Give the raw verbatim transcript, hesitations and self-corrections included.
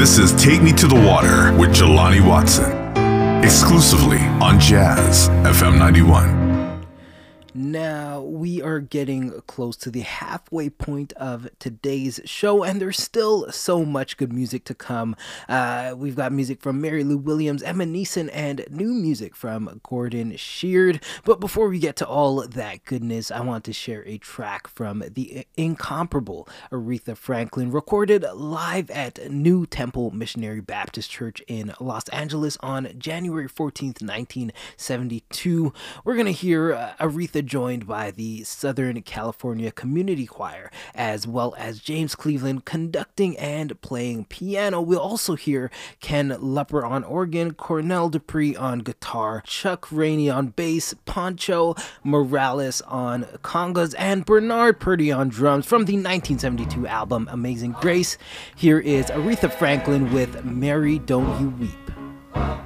This is Take Me to the Water with Jelani Watson, exclusively on Jazz F M ninety-one. Now, we are getting close to the halfway point of today's show, and there's still so much good music to come. Uh, we've got music from Mary Lou Williams, Emma Neeson, and new music from Gordon Sheard. But before we get to all that goodness, I want to share a track from the incomparable Aretha Franklin, recorded live at New Temple Missionary Baptist Church in Los Angeles on January fourteenth, nineteen seventy-two. We're going to hear uh, Aretha joined by the Southern California Community Choir, as well as James Cleveland conducting and playing piano. We'll also hear Ken Lepper on organ, Cornell Dupree on guitar, Chuck Rainey on bass, Poncho Morales on congas, and Bernard Purdy on drums from the nineteen seventy-two album Amazing Grace. Here is Aretha Franklin with Mary, Don't You Weep.